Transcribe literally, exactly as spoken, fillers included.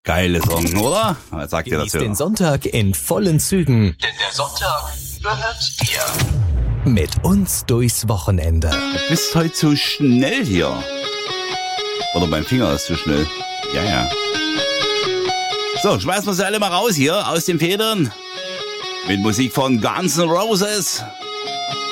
Geile Song, oder? Was sagt ihr Genieß dazu? den Sonntag in vollen Zügen. Denn der Sonntag gehört dir. Mit uns durchs Wochenende. Du bist heute zu schnell hier. Oder mein Finger ist zu schnell. Ja, ja. So, schmeißen wir sie alle mal raus hier aus den Federn. Mit Musik von Guns N' Roses.